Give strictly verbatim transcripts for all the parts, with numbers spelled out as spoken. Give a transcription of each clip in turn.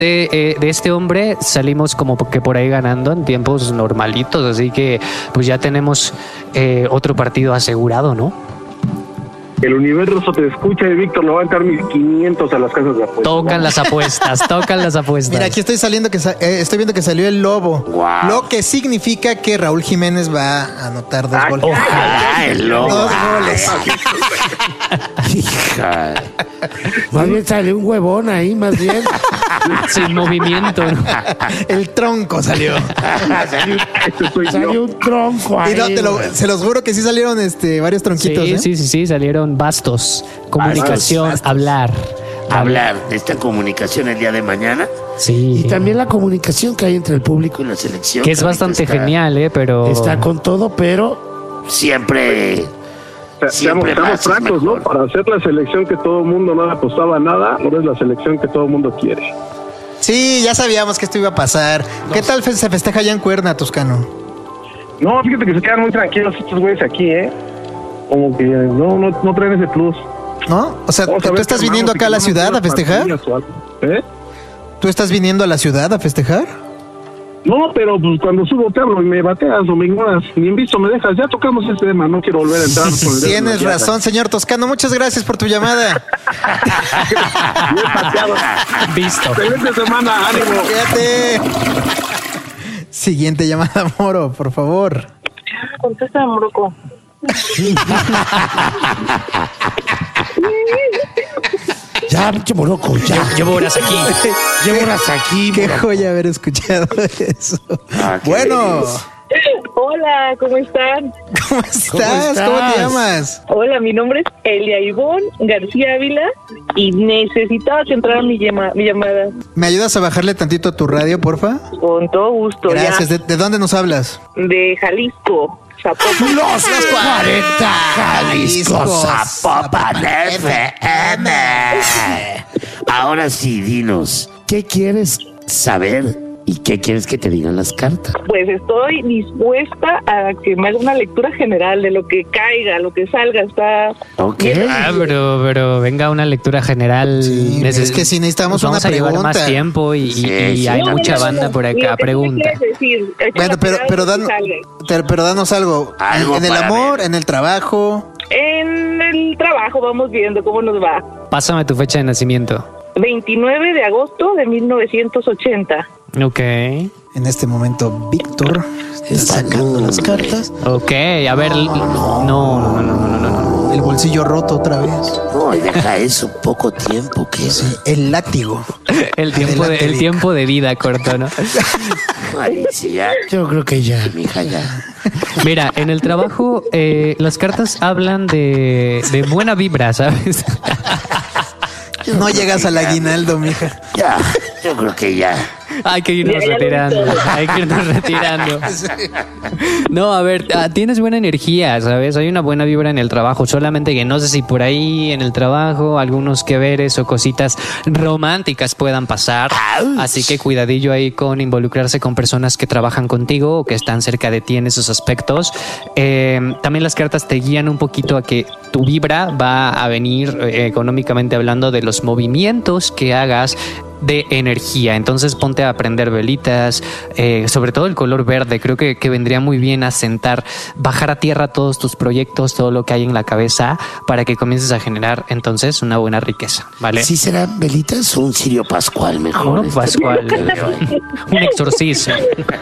de, eh, de este hombre salimos como que por ahí ganando en tiempos normalitos, así que pues ya tenemos eh, otro partido asegurado, ¿no? El universo te escucha y Víctor lo va a entrar mil quinientos a las casas de apuestas. Tocan las apuestas, tocan las apuestas. Mira, aquí estoy saliendo que sa- eh, estoy viendo que salió el lobo. Wow. Lo que significa que Raúl Jiménez va a anotar dos Ah, goles. Ah, el lobo. Dos goles. Hija. Más bien sale un huevón ahí, más bien. Sin movimiento, ¿no? El tronco salió. Salió- Este soy yo. Salió un tronco ahí. Y no, te lo- güey. se los juro que sí salieron este varios tronquitos. Sí, ¿eh? sí, sí, sí, salieron bastos, comunicación, Bastos. hablar. Hablar de esta comunicación el día de mañana Sí. Y también la comunicación que hay entre el público y la selección. Que es que ahorita bastante está- genial, ¿eh? Pero... está con todo, pero Siempre. O sea, seamos, Siempre seamos más es francos, ¿no? mejor. Para hacer la selección que todo el mundo no le apostaba a nada, ahora es la selección que todo el mundo quiere. Sí, ya sabíamos que esto iba a pasar. ¿Qué tal fe- se festeja allá en Cuerna, Toscano? No, fíjate que se quedan muy tranquilos estos güeyes aquí, ¿eh? Como que no, no, no traen ese plus. ¿No? O sea, Vamos a ¿tú ver estás qué viniendo armamos y acá a la que ciudad no a nos festejar? partidas o algo. ¿Eh? ¿Tú estás viniendo a la ciudad a festejar? No, pero pues cuando subo te hablo y me bateas o me ignoras. Ni en visto me dejas. Ya tocamos ese tema, no quiero volver a entrar. con el dedo en la Tienes llaga. razón, señor Toscano. Muchas gracias por tu llamada. Bien pateado. Visto. Excelente semana, ánimo. Fíjate. Siguiente llamada, Moro, por favor. Contesta, Morocco. ya, pinche moroco, ya. Llevo horas aquí. Llevo horas aquí, Qué moroco. joya haber escuchado eso. Ah, qué Bueno, Hola, ¿cómo están? ¿cómo estás? ¿Cómo te estás? llamas? Hola, mi nombre es Elia Ivonne García Ávila y necesitaba que entrara mi, llama- mi llamada. ¿Me ayudas a bajarle tantito a tu radio, porfa? Con todo gusto. Gracias. ya. ¿De, de dónde nos hablas? De Jalisco, Zapopan. Los cuarenta Jalisco, Jalisco, Zapopan F M. Ahora sí, dinos, ¿qué quieres saber y qué quieres que te digan las cartas? Pues estoy dispuesta a que me haga una lectura general de lo que caiga, lo que salga. Está Ok. Ah, pero, pero venga una lectura general. Sí, Neces- es que si necesitamos Vamos una a llevar pregunta. más tiempo y, y- Sí, y sí. hay No, mucha no, no, banda no. por Lo acá. que tú me Pregunta. quieres decir, echa Bueno, la pero, tirada pero, y dan- sale. pero, pero danos algo. Algo ¿En el para amor? ver. ¿En el trabajo? En el trabajo vamos viendo cómo nos va. Pásame tu fecha de nacimiento. veintinueve de agosto de mil novecientos ochenta. Ok. En este momento, Víctor está sacando las cartas. Ok, a ver. No, no, no, no, no, no, no. El bolsillo roto otra vez. No, y deja eso, poco tiempo que es. Sí, el látigo. El tiempo, de, Adelante, el Vic. tiempo de vida corto, ¿no? Ay, sí, ya, Yo creo que ya. mija, ya. Mira, en el trabajo eh, las cartas hablan de, de buena vibra, ¿sabes? No llegas al aguinaldo, mija. Ya, yo creo que ya. Hay que irnos Ya, ya lo retirando, vi todo. hay que irnos retirando. No, a ver, ah, tienes buena energía, ¿sabes? Hay una buena vibra en el trabajo, solamente que no sé si por ahí en el trabajo algunos que veres o cositas románticas puedan pasar. Así que cuidadillo ahí con involucrarse con personas que trabajan contigo o que están cerca de ti en esos aspectos. Eh, también las cartas te guían un poquito a que tu vibra va a venir eh, económicamente hablando de los movimientos que hagas de energía. Entonces ponte a prender velitas, eh, sobre todo el color verde. Creo que, que vendría muy bien a sentar, bajar a tierra todos tus proyectos, todo lo que hay en la cabeza, para que comiences a generar entonces una buena riqueza, ¿vale? ¿Sí serán velitas o un cirio pascual mejor? Uno Este, pascual, que veo ahí. un exorcismo.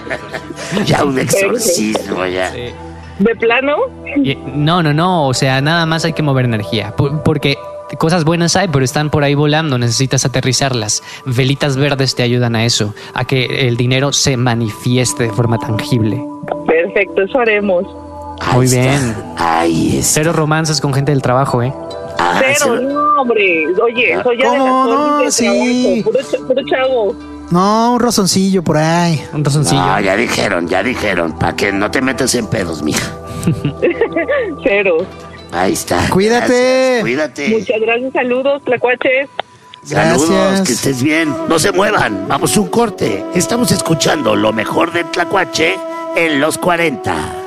Ya un exorcismo, ya. ¿De plano? Y- No, no, no, o sea, nada más hay que mover energía, por- porque cosas buenas hay, pero están por ahí volando, necesitas aterrizarlas. Velitas verdes te ayudan a eso, a que el dinero se manifieste de forma tangible. Perfecto, eso haremos. Ahí Muy está. bien. Ahí es. Cero romances con gente del trabajo, ¿eh? Ah, Pero se- no, hombre. Oye, soy ya ¿Cómo? de las No, órdenes de sí. trabajo. Puro, ch- puro chavo. No, un rozoncillo por ahí. Un razoncillo. No, ya dijeron, ya dijeron. Para que no te metas en pedos, mija. Cero. Ahí está. Cuídate. Gracias, cuídate. Muchas gracias, saludos, tlacuaches. Saludos, Gracias. que estés bien. No se muevan. Vamos a un corte. Estamos escuchando lo mejor de Tlacuache en los cuarenta.